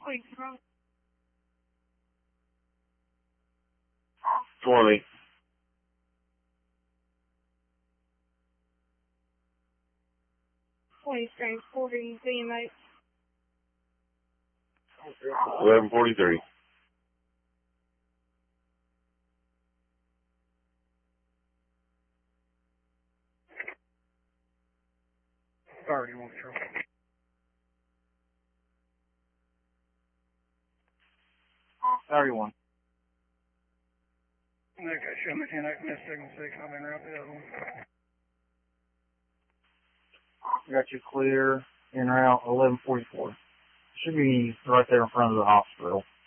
20. 20 transporting VMH. 1143. Sorry, you won't show. $31. Okay, show me 10 X signal 6, I'll be around the other one. Got you clear en route 1144. Should be right there in front of the hospital.